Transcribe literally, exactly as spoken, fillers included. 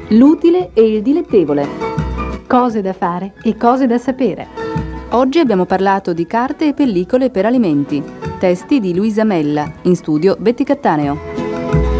L'utile e il dilettevole. Cose da fare e cose da sapere. Oggi abbiamo parlato di carte e pellicole per alimenti. Testi di Luisa Mella, in studio Betty Cattaneo.